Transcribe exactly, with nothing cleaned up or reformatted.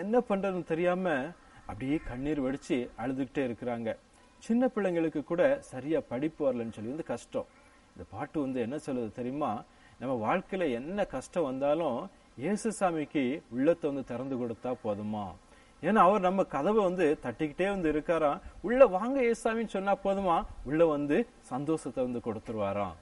என்ன பண்றதுன்னு தெரியாம அப்படியே கண்ணீர் வடிச்சு அழுதுகிட்டே இருக்கிறாங்க. சின்ன பிள்ளைங்களுக்கு கூட சரியா படிப்பு வரலன்னு சொல்லி வந்து கஷ்டம். இந்த பாட்டு வந்து என்ன சொல்லுது தெரியுமா? நம்ம வாழ்க்கையில என்ன கஷ்டம் வந்தாலும் இயேசுசாமிக்கு உள்ளத்தை வந்து திறந்து கொடுத்தா போதுமா. ஏன்னா அவர் நம்ம கதவை வந்து தட்டிக்கிட்டே வந்து இருக்காராம். உள்ள வாங்க இயேசுசாமின்னு சொன்னா போதுமா, உள்ள வந்து சந்தோஷத்தை வந்து கொடுத்துருவாராம்.